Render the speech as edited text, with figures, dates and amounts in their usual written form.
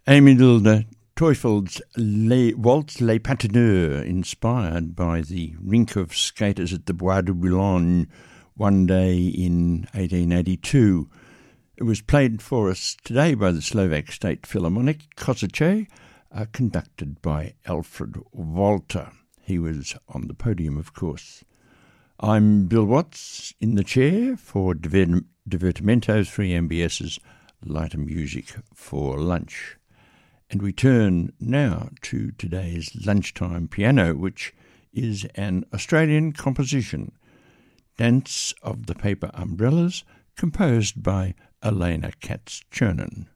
Emil Teufel's Waltz Les Patineurs, inspired by the rink of skaters at the Bois de Boulogne one day in 1882. It was played for us today by the Slovak State Philharmonic Košice, conducted by Alfred Walter. He was on the podium, of course. I'm Bill Watts, in the chair for Divertimento 3MBS's Lighter Music for Lunch. And we turn now to today's Lunchtime Piano, which is an Australian composition, Dance of the Paper Umbrellas, composed by Elena Katz-Chernin.